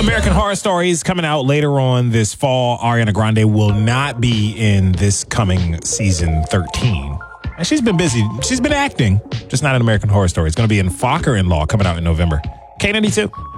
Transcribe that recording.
American Horror Story is coming out later on this fall. Ariana Grande will not be in this coming season 13. And she's been busy. She's been acting, just not in American Horror Story. It's going to be in Father-in-Law coming out in November. K92.